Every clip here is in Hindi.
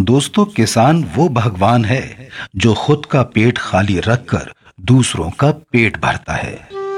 दोस्तों, किसान वो भगवान है जो खुद का पेट खाली रखकर दूसरों का पेट भरता है।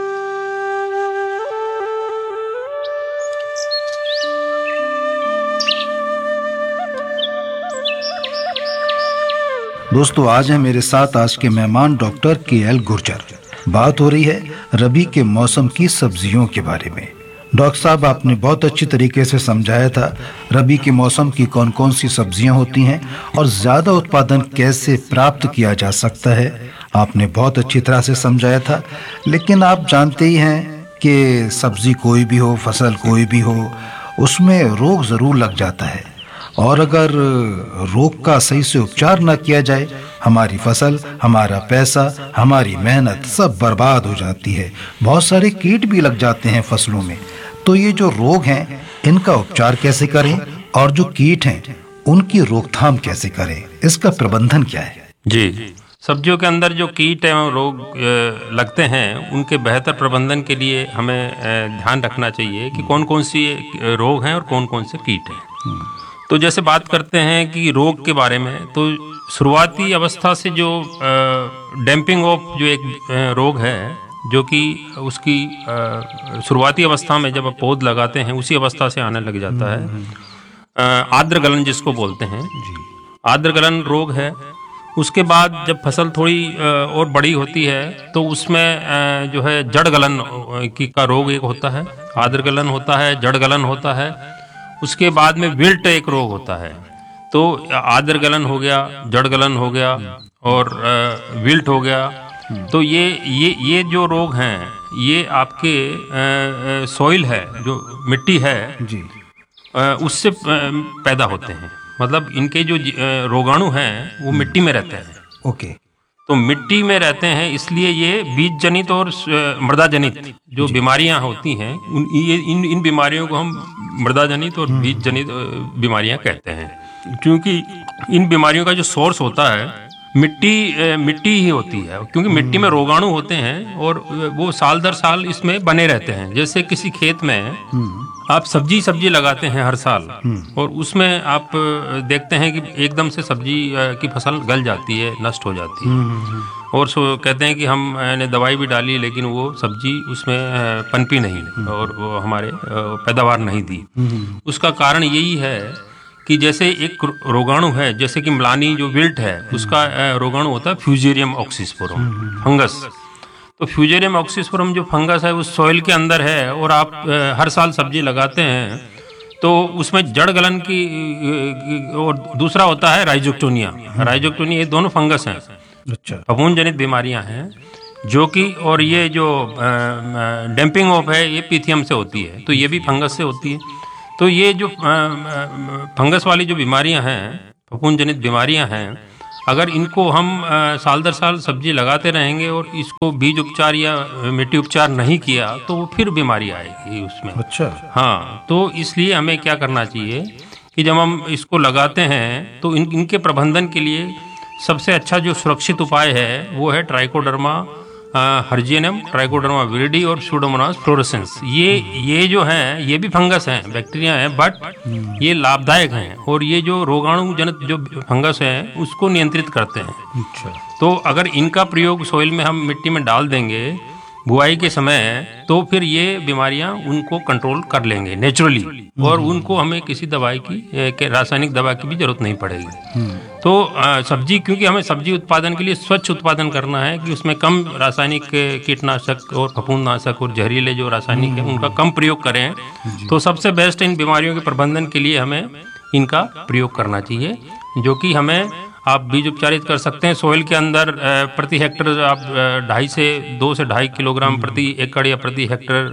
दोस्तों, आज है मेरे साथ आज के मेहमान डॉक्टर KL गुर्जर। बात हो रही है रबी के मौसम की सब्जियों के बारे में। डॉक्टर साहब, आपने बहुत अच्छी तरीके से समझाया था रबी के मौसम की कौन कौन सी सब्जियां होती हैं और ज़्यादा उत्पादन कैसे प्राप्त किया जा सकता है। आपने बहुत अच्छी तरह से समझाया था। लेकिन आप जानते ही हैं कि सब्जी कोई भी हो, फसल कोई भी हो, उसमें रोग ज़रूर लग जाता है और अगर रोग का सही से उपचार न किया जाए, हमारी फसल, हमारा पैसा, हमारी मेहनत सब बर्बाद हो जाती है। बहुत सारे कीट भी लग जाते हैं फसलों में। तो ये जो रोग हैं, इनका उपचार कैसे करें और जो कीट हैं उनकी रोकथाम कैसे करें, इसका प्रबंधन क्या है? जी, सब्जियों के अंदर जो कीट एवं रोग लगते हैं, उनके बेहतर प्रबंधन के लिए हमें ध्यान रखना चाहिए कि कौन कौन सी रोग हैं और कौन कौन से कीट हैं। तो जैसे बात करते हैं कि रोग के बारे में, तो शुरुआती अवस्था से जो डैम्पिंग ऑफ जो एक रोग है, जो कि उसकी शुरुआती अवस्था में जब आप पौध लगाते हैं उसी अवस्था से आने लग जाता है। आर्द्र गलन जिसको बोलते हैं, आर्द्र गलन रोग है। उसके बाद जब फसल थोड़ी और बड़ी होती है तो उसमें जो है जड़ गलन का रोग एक होता है। आर्द्र गलन होता है, जड़ गलन होता है। उसके बाद में विल्ट एक रोग होता है। तो आर्द्र गलन हो गया, जड़ गलन हो गया और विल्ट हो गया। तो ये जो रोग हैं, ये आपके सॉइल है, जो मिट्टी है जी, उससे पैदा होते हैं। मतलब इनके जो रोगाणु हैं वो मिट्टी में रहते हैं। ओके। तो मिट्टी में रहते हैं, इसलिए ये बीज जनित और मृदा जनित जो बीमारियां होती हैं, इन बीमारियों को हम मृदा जनित और बीज जनित बीमारियां कहते हैं। क्योंकि इन बीमारियों का जो सोर्स होता है मिट्टी ही होती है, क्योंकि मिट्टी में रोगाणु होते हैं और वो साल दर साल इसमें बने रहते हैं। जैसे किसी खेत में आप सब्जी लगाते हैं हर साल, और उसमें आप देखते हैं कि एकदम से सब्जी की फसल गल जाती है, नष्ट हो जाती है, और कहते हैं कि हमने दवाई भी डाली लेकिन वो सब्जी उसमें पनपी नहीं और वो हमारे पैदावार नहीं दी। उसका कारण यही है कि जैसे एक रोगाणु है, जैसे कि म्लानी जो विल्ट है, उसका रोगाणु होता है फ्यूजेरियम ऑक्सीस्पोरम फंगस। तो फ्यूजेरियम ऑक्सीस्पोरम जो फंगस है उस सॉइल के अंदर है, और आप हर साल सब्जी लगाते हैं तो उसमें जड़ गलन की, और दूसरा होता है राइजोक्टोनिया। राइजोक्टोनिया, ये दोनों फंगस हैं। अच्छा। फफूंद जनित बीमारियां हैं जो कि, और ये जो डैम्पिंग ऑफ है ये पीथियम से होती है, तो ये भी फंगस से होती है। तो ये जो फंगस वाली जो बीमारियां हैं, फफूंद जनित बीमारियां हैं, अगर इनको हम साल दर साल सब्जी लगाते रहेंगे और इसको बीज उपचार या मिट्टी उपचार नहीं किया तो फिर बीमारी आएगी उसमें। अच्छा। हाँ, तो इसलिए हमें क्या करना चाहिए कि जब हम इसको लगाते हैं तो इनके प्रबंधन के लिए सबसे अच्छा जो सुरक्षित उपाय है वो है ट्राइकोडर्मा हर्जियनम, ट्राइकोडर्मा विरिडी और सूडोमोनास फ्लोरेसेंस। ये जो हैं, ये भी फंगस हैं, बैक्टीरिया हैं, बट ये लाभदायक हैं और ये जो रोगाणु जनित जो फंगस है उसको नियंत्रित करते हैं। अच्छा। तो अगर इनका प्रयोग सॉइल में हम मिट्टी में डाल देंगे बुआई के समय, तो फिर ये बीमारियां उनको कंट्रोल कर लेंगे नेचुरली, और उनको हमें किसी दवाई की, रासायनिक दवा की भी जरूरत नहीं पड़ेगी। तो सब्जी, क्योंकि हमें सब्जी उत्पादन के लिए स्वच्छ उत्पादन करना है कि उसमें कम रासायनिक कीटनाशक और फफूंदनाशक और जहरीले जो रासायनिक है उनका कम प्रयोग करें, तो सबसे बेस्ट इन बीमारियों के प्रबंधन के लिए हमें इनका प्रयोग करना चाहिए, जो कि हमें आप बीज उपचारित कर सकते हैं। सॉइल के अंदर प्रति हेक्टर आप 2 से 2.5 किलोग्राम प्रति एकड़ या प्रति हेक्टर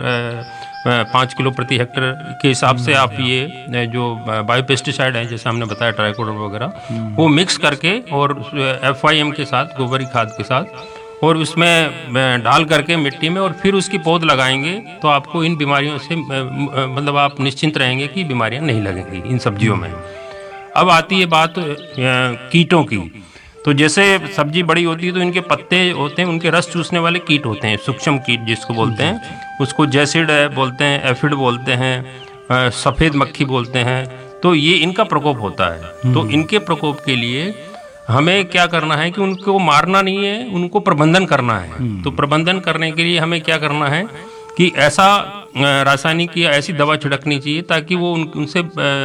5 किलो प्रति हेक्टर के हिसाब से आप ये जो बायोपेस्टिसाइड है, जैसे हमने बताया ट्राइकोडर्मा वगैरह, वो मिक्स करके और FIM के साथ, गोबरी खाद के साथ, और उसमें डाल करके मिट्टी में, और फिर उसकी पौध लगाएंगे तो आपको इन बीमारियों से मतलब आप निश्चिंत रहेंगे कि बीमारियां नहीं लगेंगी इन सब्जियों में। अब आती है बात कीटों की। तो जैसे सब्जी बड़ी होती है तो इनके पत्ते होते हैं, उनके रस चूसने वाले कीट होते हैं, सूक्ष्म कीट जिसको बोलते हैं, उसको जैसिड बोलते हैं, एफिड बोलते हैं, सफ़ेद मक्खी बोलते हैं। तो ये इनका प्रकोप होता है। तो इनके प्रकोप के लिए हमें क्या करना है कि उनको मारना नहीं है, उनको प्रबंधन करना है। तो प्रबंधन करने के लिए हमें क्या करना है कि ऐसा रासायनिक या ऐसी दवा छिड़कनी चाहिए ताकि वो उनसे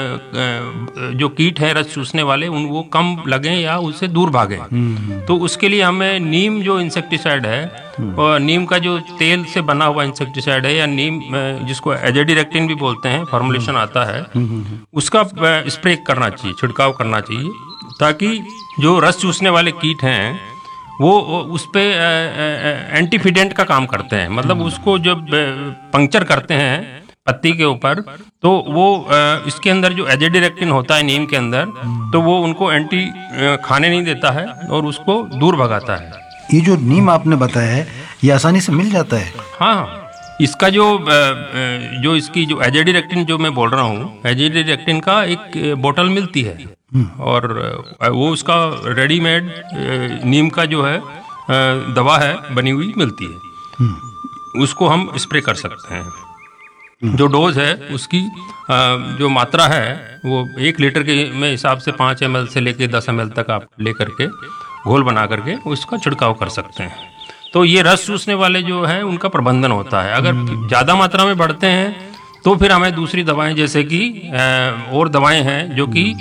जो कीट हैं रस चूसने वाले वो कम लगें या उससे दूर भागें। तो उसके लिए हमें नीम जो इंसेक्टिसाइड है, और नीम का जो तेल से बना हुआ इंसेक्टिसाइड है, या नीम जिसको एजेडिरेक्टिन भी बोलते हैं, फॉर्मुलेशन आता है, उसका स्प्रे करना चाहिए, छिड़काव करना चाहिए, ताकि जो रस चूसने वाले कीट हैं वो उस पे एंटीफिडेंट का काम करते हैं। मतलब उसको जब पंक्चर करते हैं पत्ती के ऊपर, तो वो इसके अंदर जो एजेडिरेक्टिन होता है नीम के अंदर, तो वो उनको एंटी खाने नहीं देता है और उसको दूर भगाता है। ये जो नीम आपने बताया है, ये आसानी से मिल जाता है? हाँ, इसका जो इसकी जो एजेडिरेक्टिन जो मैं बोल रहा हूँ, एजेडिरेक्टिन का एक बोतल मिलती है, और वो उसका रेडीमेड नीम का जो है दवा है बनी हुई मिलती है, उसको हम स्प्रे कर सकते हैं। जो डोज है उसकी जो मात्रा है वो 1 लीटर के में हिसाब से 5 ml से लेके 10 ml तक आप ले करके घोल बना करके उसका छिड़काव कर सकते हैं। तो ये रस चूसने वाले जो हैं उनका प्रबंधन होता है। अगर ज़्यादा मात्रा में बढ़ते हैं तो फिर हमें दूसरी दवाएं, जैसे कि और दवाएं हैं जो कि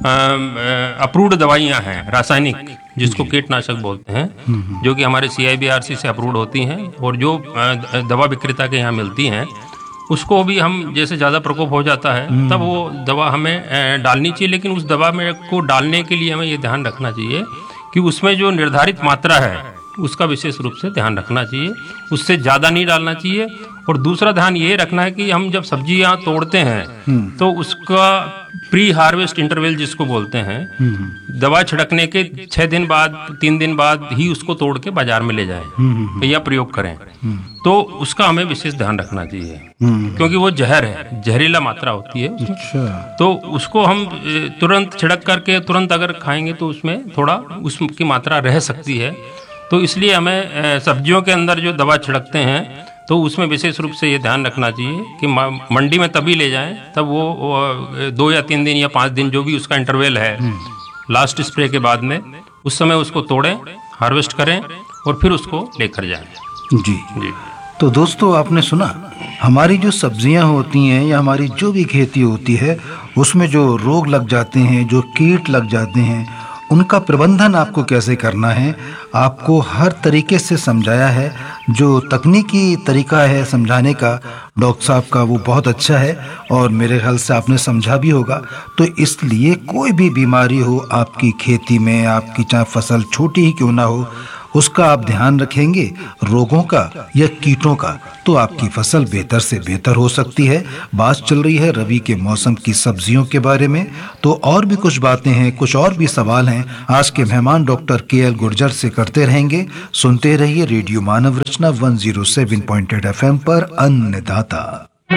अप्रूव्ड दवाइयां हैं रासायनिक, जिसको कीटनाशक बोलते हैं, जो कि हमारे CIBRC से अप्रूव्ड होती हैं, और जो दवा विक्रेता के यहाँ मिलती हैं उसको भी हम, जैसे ज़्यादा प्रकोप हो जाता है तब वो दवा हमें डालनी चाहिए। लेकिन उस दवा में को डालने के लिए हमें ये ध्यान रखना चाहिए कि उसमें जो निर्धारित मात्रा है उसका विशेष रूप से ध्यान रखना चाहिए, उससे ज़्यादा नहीं डालना चाहिए। और दूसरा ध्यान ये रखना है कि हम जब सब्जियां तोड़ते हैं तो उसका प्री हार्वेस्ट इंटरवल जिसको बोलते हैं, दवा छिड़कने के 6 दिन बाद, 3 दिन बाद ही उसको तोड़ के बाजार में ले जाएं या प्रयोग करें। तो उसका हमें विशेष ध्यान रखना चाहिए, क्योंकि वो जहर है, जहरीला मात्रा होती है उसमें। अच्छा। तो उसको हम तुरंत छिड़क करके तुरंत अगर खाएंगे तो उसमें थोड़ा उसकी मात्रा रह सकती है। तो इसलिए हमें सब्जियों के अंदर जो दवा छिड़कते हैं तो उसमें विशेष रूप से ये ध्यान रखना चाहिए कि मंडी में तभी ले जाएं तब वो 2 या 3 दिन या 5 दिन जो भी उसका इंटरवल है लास्ट स्प्रे के बाद में, उस समय उसको तोड़ें, हार्वेस्ट करें और फिर उसको लेकर जाएं। जी जी। तो दोस्तों, आपने सुना, हमारी जो सब्जियां होती हैं या हमारी जो भी खेती होती है उसमें जो रोग लग जाते हैं, जो कीट लग जाते हैं, उनका प्रबंधन आपको कैसे करना है, आपको हर तरीके से समझाया है। जो तकनीकी तरीका है समझाने का डॉक्टर साहब का, वो बहुत अच्छा है और मेरे ख्याल से आपने समझा भी होगा। तो इसलिए कोई भी बीमारी हो आपकी खेती में, आपकी चाहे फसल छोटी ही क्यों ना हो, उसका आप ध्यान रखेंगे, रोगों का या कीटों का, तो आपकी फसल बेहतर से बेहतर हो सकती है। बात चल रही है रबी के मौसम की सब्जियों के बारे में, तो और भी कुछ बातें हैं, कुछ और भी सवाल हैं, आज के मेहमान डॉक्टर KL गुर्जर से करते रहेंगे। सुनते रहिए रेडियो मानव रचना 107.8 FM पर अन्नदाता।